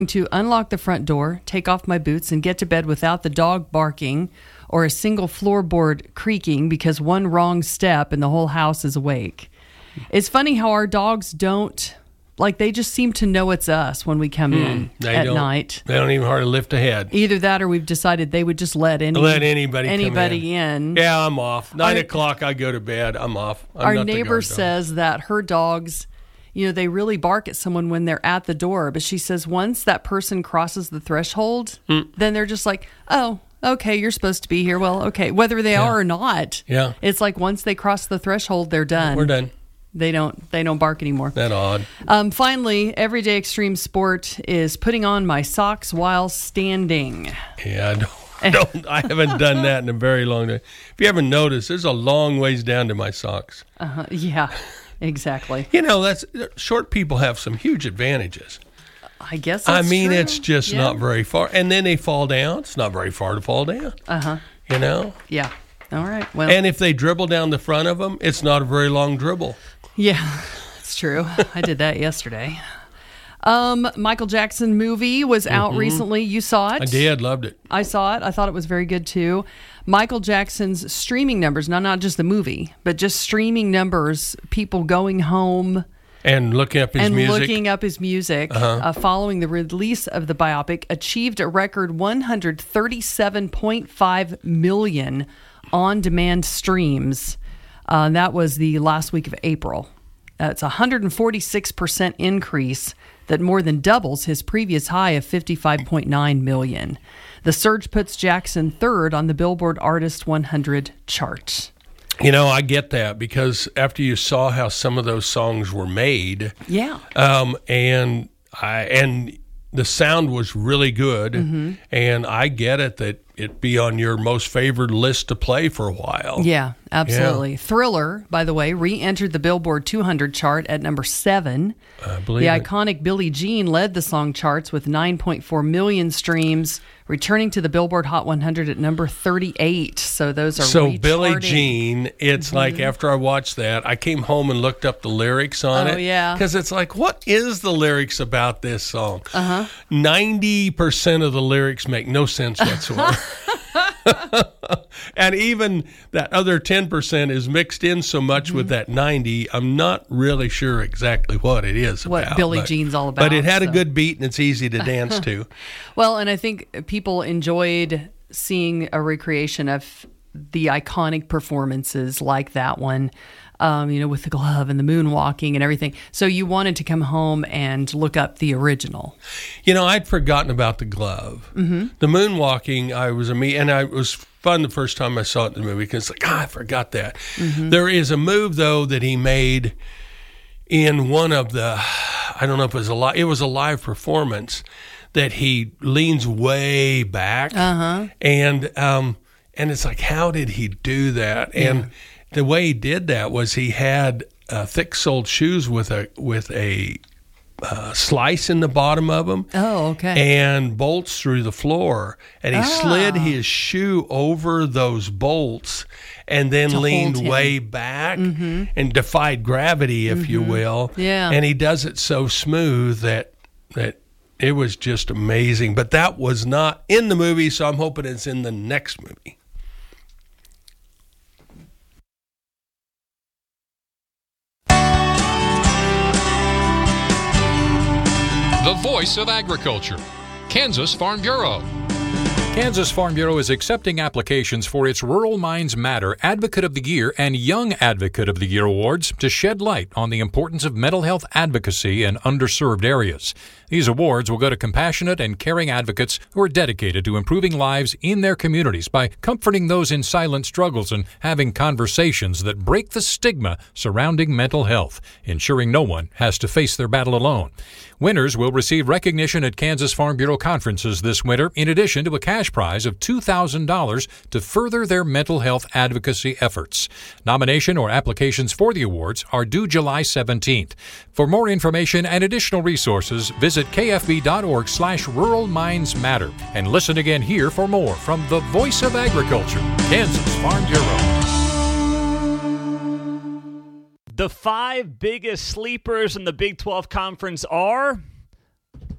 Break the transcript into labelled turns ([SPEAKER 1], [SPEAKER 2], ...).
[SPEAKER 1] to unlock the front door, take off my boots, and get to bed without the dog barking or a single floorboard creaking because one wrong step and the whole house is awake. It's funny how our dogs don't, like, they just seem to know it's us when we come in at night.
[SPEAKER 2] They don't even hardly lift a head.
[SPEAKER 1] Either that or we've decided they would just let anybody in.
[SPEAKER 2] Yeah, I'm off. 9 o'clock, I go to bed. I'm off.
[SPEAKER 1] Our neighbor says that her dogs, they really bark at someone when they're at the door. But she says once that person crosses the threshold, then they're just like, oh, okay, you're supposed to be here. Well, okay, whether they are or not.
[SPEAKER 2] Yeah.
[SPEAKER 1] It's like once they cross the threshold, they're done.
[SPEAKER 2] We're done.
[SPEAKER 1] They don't bark anymore.
[SPEAKER 2] That odd.
[SPEAKER 1] Finally, Everyday Extreme Sport is putting on my socks while standing.
[SPEAKER 2] Yeah, I haven't done that in a very long time. If you haven't noticed, there's a long ways down to my socks.
[SPEAKER 1] Yeah, exactly.
[SPEAKER 2] That's short people have some huge advantages.
[SPEAKER 1] I guess that's true.
[SPEAKER 2] It's just not very far. And then they fall down. It's not very far to fall down.
[SPEAKER 1] Yeah. All right. Well.
[SPEAKER 2] And if they dribble down the front of them, it's not a very long dribble.
[SPEAKER 1] Yeah, it's true. I did that yesterday. Michael Jackson movie was out recently. You saw it?
[SPEAKER 2] I did. Loved it.
[SPEAKER 1] I saw it. I thought it was very good too. Michael Jackson's streaming numbers, not just the movie, but just streaming numbers, people going home
[SPEAKER 2] and looking up his music.
[SPEAKER 1] Following the release of the biopic, achieved a record 137.5 million on-demand streams. That was the last week of April. It's a 146% increase that more than doubles his previous high of 55.9 million. The surge puts Jackson third on the Billboard Artist 100 chart.
[SPEAKER 2] I get that because after you saw how some of those songs were made, and the sound was really good, and I get it that it be on your most favored list to play for a while.
[SPEAKER 1] Yeah, absolutely. Yeah. Thriller, by the way, re-entered the Billboard 200 chart at number 7.
[SPEAKER 2] I believe
[SPEAKER 1] the iconic Billie Jean led the song charts with 9.4 million streams, returning to the Billboard Hot 100 at number 38. So those are
[SPEAKER 2] Billie Jean, it's like after I watched that, I came home and looked up the lyrics on it.
[SPEAKER 1] Oh, yeah.
[SPEAKER 2] Because it's like, what is the lyrics about this song? 90% of the lyrics make no sense whatsoever. And even that other 10% is mixed in so much with that 90, I'm not really sure exactly what it is
[SPEAKER 1] what
[SPEAKER 2] about.
[SPEAKER 1] Billie Jean's all about.
[SPEAKER 2] But it had a good beat and it's easy to dance to.
[SPEAKER 1] Well, and I think people enjoyed seeing a recreation of the iconic performances like that one, with the glove and the moonwalking and everything. So you wanted to come home and look up the original.
[SPEAKER 2] I'd forgotten about the glove. The moonwalking, it was fun the first time I saw it in the movie because I forgot that. There is a move, though, that he made in one of the, I don't know if it was a live performance, that he leans way back. And it's like, how did he do that? Yeah. And the way he did that was he had thick-soled shoes with a slice in the bottom of them.
[SPEAKER 1] Oh, okay.
[SPEAKER 2] And bolts through the floor. And he slid his shoe over those bolts and then leaned way back and defied gravity, if you will.
[SPEAKER 1] Yeah.
[SPEAKER 2] And he does it so smooth that it was just amazing. But that was not in the movie, so I'm hoping it's in the next movie.
[SPEAKER 3] The voice of agriculture, Kansas Farm Bureau.
[SPEAKER 4] Kansas Farm Bureau is accepting applications for its Rural Minds Matter Advocate of the Year and Young Advocate of the Year awards to shed light on the importance of mental health advocacy in underserved areas. These awards will go to compassionate and caring advocates who are dedicated to improving lives in their communities by comforting those in silent struggles and having conversations that break the stigma surrounding mental health, ensuring no one has to face their battle alone. Winners will receive recognition at Kansas Farm Bureau conferences this winter, in addition to a cash prize of $2,000 to further their mental health advocacy efforts. Nomination or applications for the awards are due July 17th. For more information and additional resources, visit kfb.org/Rural Minds Matter and listen again here for more from the Voice of Agriculture, Kansas Farm Bureau.
[SPEAKER 5] The 5 biggest sleepers in the Big 12 Conference are